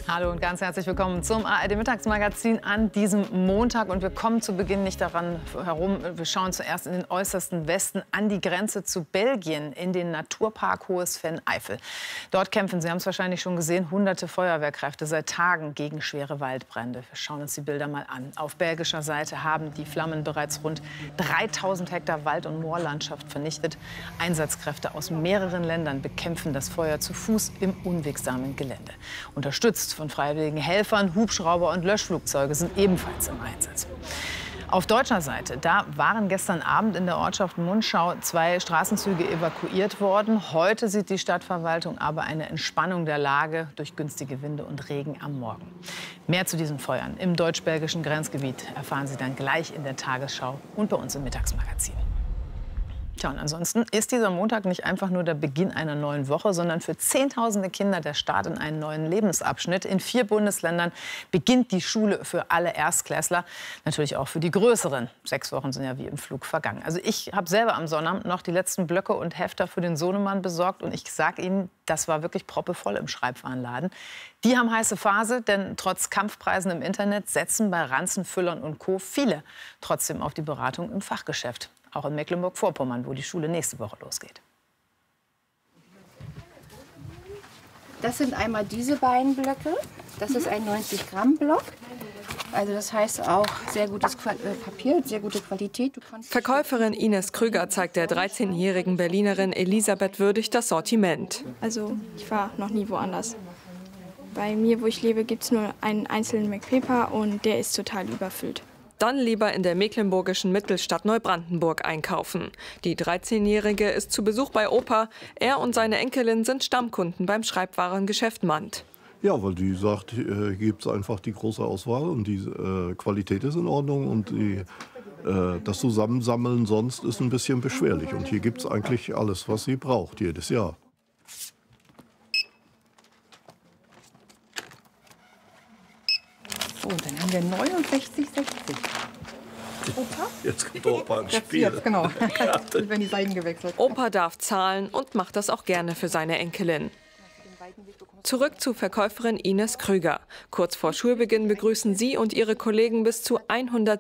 Hallo und ganz herzlich willkommen zum ARD-Mittagsmagazin an diesem Montag. Und wir kommen zu Beginn nicht daran herum. Wir schauen zuerst in den äußersten Westen an die Grenze zu Belgien, in den Naturpark Hohes Venn-Eifel. Dort kämpfen, Sie haben es wahrscheinlich schon gesehen, hunderte Feuerwehrkräfte seit Tagen gegen schwere Waldbrände. Wir schauen uns die Bilder mal an. Auf belgischer Seite haben die Flammen bereits rund 3000 Hektar Wald- und Moorlandschaft vernichtet. Einsatzkräfte aus mehreren Ländern bekämpfen das Feuer zu Fuß im unwegsamen Gelände. Unterstützt von freiwilligen Helfern, Hubschrauber und Löschflugzeuge sind ebenfalls im Einsatz. Auf deutscher Seite, da waren gestern Abend in der Ortschaft Munschau 2 Straßenzüge evakuiert worden. Heute sieht die Stadtverwaltung aber eine Entspannung der Lage durch günstige Winde und Regen am Morgen. Mehr zu diesen Feuern im deutsch-belgischen Grenzgebiet erfahren Sie dann gleich in der Tagesschau und bei uns im Mittagsmagazin. Tja, und ansonsten ist dieser Montag nicht einfach nur der Beginn einer neuen Woche, sondern für Zehntausende Kinder der Start in einen neuen Lebensabschnitt. In 4 Bundesländern beginnt die Schule für alle Erstklässler, natürlich auch für die Größeren. 6 Wochen sind ja wie im Flug vergangen. Also ich habe selber am Sonnabend noch die letzten Blöcke und Hefter für den Sohnemann besorgt. Und ich sage Ihnen, das war wirklich proppevoll im Schreibwarenladen. Die haben heiße Phase, denn trotz Kampfpreisen im Internet setzen bei Ranzenfüllern und Co. viele trotzdem auf die Beratung im Fachgeschäft. Auch in Mecklenburg-Vorpommern, wo die Schule nächste Woche losgeht. Das sind einmal diese beiden Blöcke. Das ist ein 90-Gramm-Block. Also das heißt auch sehr gutes Papier, sehr gute Qualität. Verkäuferin Ines Krüger zeigt der 13-jährigen Berlinerin Elisabeth Würdig das Sortiment. Also ich war noch nie woanders. Bei mir, wo ich lebe, gibt es nur einen einzelnen McPaper und der ist total überfüllt. Dann lieber in der mecklenburgischen Mittelstadt Neubrandenburg einkaufen. Die 13-Jährige ist zu Besuch bei Opa. Er und seine Enkelin sind Stammkunden beim Schreibwarengeschäft Mandt. Ja, weil die sagt, hier gibt es einfach die große Auswahl und die Qualität ist in Ordnung und das Zusammensammeln sonst ist ein bisschen beschwerlich. Und hier gibt es eigentlich alles, was sie braucht, jedes Jahr. So, dann haben wir 69,60. Opa? Jetzt kommt Opa ins Spiel. Jetzt, genau. Jetzt werden die Seiten gewechselt. Opa darf zahlen und macht das auch gerne für seine Enkelin. Zurück zu Verkäuferin Ines Krüger. Kurz vor Schulbeginn begrüßen sie und ihre Kollegen bis zu 100